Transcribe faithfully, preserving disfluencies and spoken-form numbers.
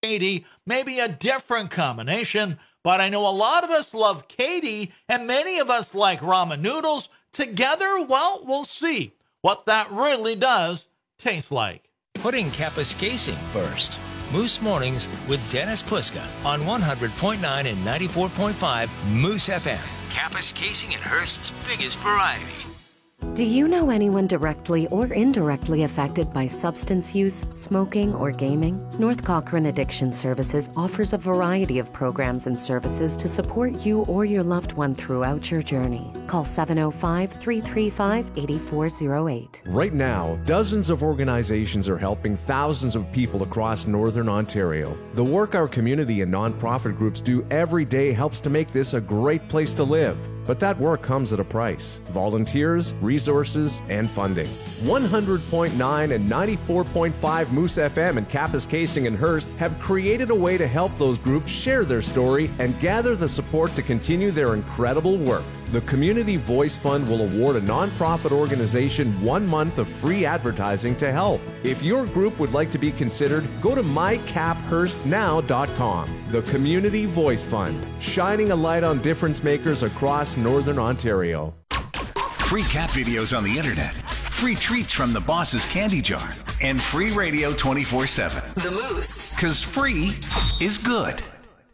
Katie, maybe a different combination, but I know a lot of us love Katie, and many of us like ramen noodles. Together, well, we'll see what that really does taste like. Putting Kapuskasing first. Moose Mornings with Dennis Puska on one hundred point nine and ninety-four point five Moose F M. Kapuskasing and Hearst's biggest variety. Do you know anyone directly or indirectly affected by substance use, smoking, or gaming? North Cochrane Addiction Services offers a variety of programs and services to support you or your loved one throughout your journey. Call seven oh five, three three five, eight four oh eight. Right now, dozens of organizations are helping thousands of people across Northern Ontario. The work our community and nonprofit groups do every day helps to make this a great place to live. But that work comes at a price. Volunteers, resources, and funding. one hundred point nine and ninety-four point five Moose F M and Kapuskasing and Hearst have created a way to help those groups share their story and gather the support to continue their incredible work. The Community Voice Fund will award a nonprofit organization one month of free advertising to help. If your group would like to be considered, go to my cap hearst now dot com. The Community Voice Fund, shining a light on difference makers across Northern Ontario. Free cat videos on the internet, free treats from the boss's candy jar, and free radio twenty-four seven. The Moose. Because free is good.